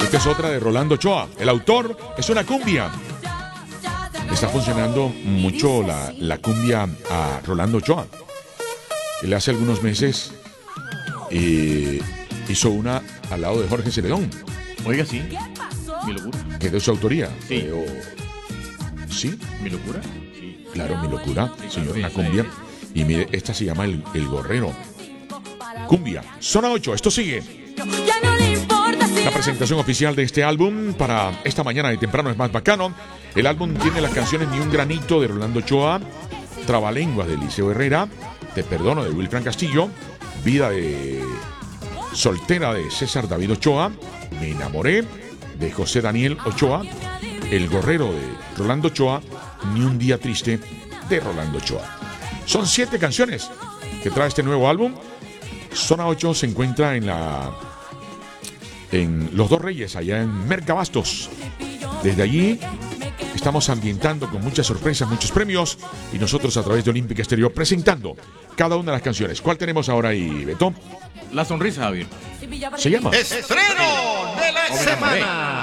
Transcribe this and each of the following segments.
Esta es otra de Rolando Ochoa. El autor es una cumbia. Está funcionando mucho la cumbia a Rolando Ochoa. Él hace algunos meses hizo una al lado de Jorge Celedón. Oiga, sí. Mi locura. Que es de su autoría. Sí. ¿Sí? ¿Mi locura? Sí. Claro, Mi locura, señor, sí, una sí, cumbia. sí. Y mire, esta se llama El Gorrero. Cumbia, zona 8, esto sigue. La presentación oficial de este álbum para esta mañana de temprano es más bacano. El álbum tiene las canciones Ni un granito de Rolando Ochoa, Trabalenguas de Eliseo Herrera, Te perdono de Wilfran Castillo, Vida de soltera de César David Ochoa, Me enamoré de José Daniel Ochoa, El Gorrero de Rolando Ochoa, Ni un día triste de Rolando Ochoa. Son 7 canciones que trae este nuevo álbum. Zona 8 se encuentra en Los Dos Reyes, allá en Mercabastos. Desde allí estamos ambientando con muchas sorpresas, muchos premios, y nosotros a través de Olímpica Estéreo presentando cada una de las canciones. ¿Cuál tenemos ahora ahí, Beto? La sonrisa, Javier. Se llama Estreno de la semana.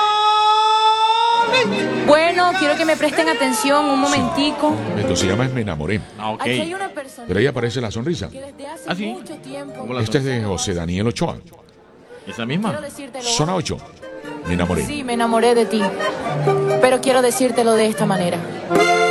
Bueno, quiero que me presten atención un momentico. Beto, se llama Me enamoré. Ah, ok. Aquí hay una persona Pero ahí aparece la sonrisa. que desde hace ¿Ah, sí? mucho tiempo ¿Cómo la Esta es de José Daniel Ochoa. ¿Esa misma? quiero decírtelo. Zona 8. Me enamoré. Sí, me enamoré de ti, pero quiero decírtelo de esta manera.